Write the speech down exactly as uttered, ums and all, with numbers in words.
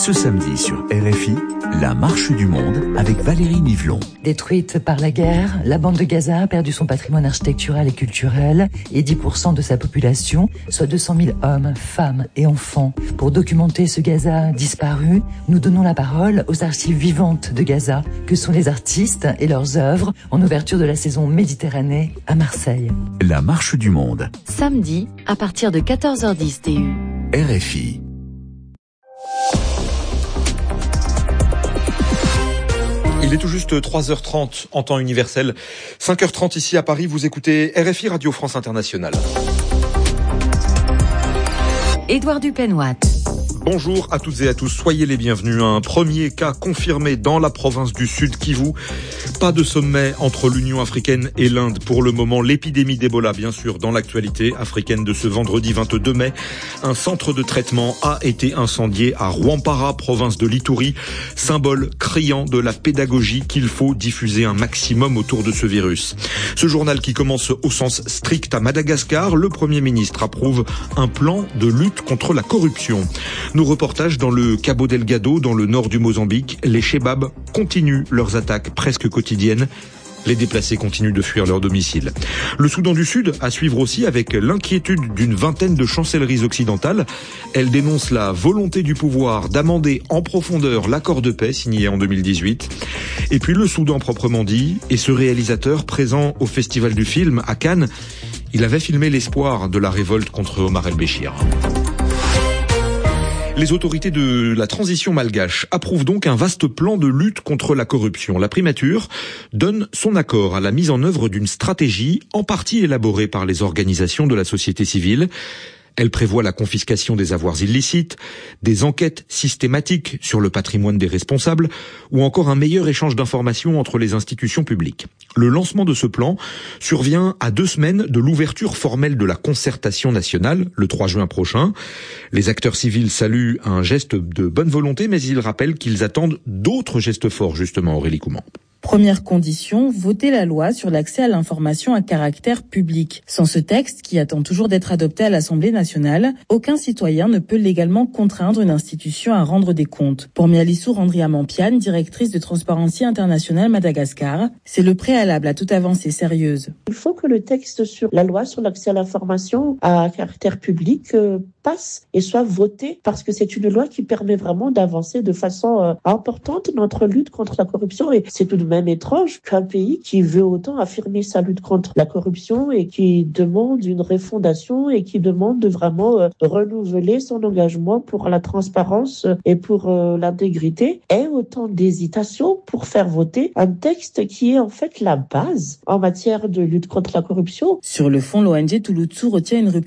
Ce samedi sur R F I, la marche du monde avec Valérie Nivelon. Détruite par la guerre, la bande de Gaza a perdu son patrimoine architectural et culturel et dix pour cent de sa population, soit deux cent mille hommes, femmes et enfants. Pour documenter ce Gaza disparu, nous donnons la parole aux archives vivantes de Gaza, que sont les artistes et leurs œuvres en ouverture de la saison Méditerranée à Marseille. La marche du monde. Samedi, à partir de quatorze heures dix T U. R F I. Il est tout juste trois heures trente en temps universel, cinq heures trente ici à Paris. Vous écoutez R F I Radio France Internationale. Édouard Dupenoit. Bonjour à toutes et à tous, soyez les bienvenus. Un premier cas confirmé dans la province du Sud Kivu. Pas de sommet entre l'Union africaine et l'Inde pour le moment. L'épidémie d'Ebola, bien sûr, dans l'actualité africaine de ce vendredi vingt-deux mai. Un centre de traitement a été incendié à Rwampara, province de l'Ituri. Symbole criant de la pédagogie qu'il faut diffuser un maximum autour de ce virus. Ce journal qui commence au sens strict à Madagascar. Le Premier ministre approuve un plan de lutte contre la corruption. Nos reportages dans le Cabo Delgado, dans le nord du Mozambique. Les Chebabs continuent leurs attaques presque quotidiennes. Les déplacés continuent de fuir leur domicile. Le Soudan du Sud à suivre aussi avec l'inquiétude d'une vingtaine de chancelleries occidentales. Elles dénoncent la volonté du pouvoir d'amender en profondeur l'accord de paix signé en deux mille dix-huit. Et puis le Soudan proprement dit, et ce réalisateur présent au Festival du film à Cannes, il avait filmé l'espoir de la révolte contre Omar el-Béchir. Les autorités de la transition malgache approuvent donc un vaste plan de lutte contre la corruption. La primature donne son accord à la mise en œuvre d'une stratégie en partie élaborée par les organisations de la société civile. Elle prévoit la confiscation des avoirs illicites, des enquêtes systématiques sur le patrimoine des responsables ou encore un meilleur échange d'informations entre les institutions publiques. Le lancement de ce plan survient à deux semaines de l'ouverture formelle de la concertation nationale, le trois juin prochain. Les acteurs civils saluent un geste de bonne volonté, mais ils rappellent qu'ils attendent d'autres gestes forts, justement, Aurélie Couman. Première condition, voter la loi sur l'accès à l'information à caractère public. Sans ce texte, qui attend toujours d'être adopté à l'Assemblée nationale, aucun citoyen ne peut légalement contraindre une institution à rendre des comptes. Pour Mialissou Randriamampiane, directrice de Transparency International Madagascar, c'est le préalable à toute avancée sérieuse. Il faut que le texte sur la loi sur l'accès à l'information à caractère public euh, passe et soit voté, parce que c'est une loi qui permet vraiment d'avancer de façon euh, importante dans notre lutte contre la corruption. Et c'est tout de même étrange qu'un pays qui veut autant affirmer sa lutte contre la corruption et qui demande une refondation et qui demande de vraiment euh, renouveler son engagement pour la transparence et pour euh, l'intégrité ait autant d'hésitation pour faire voter un texte qui est en fait la base en matière de lutte contre la corruption. Sur le fond, l'O N G Touloutsu retient une rupture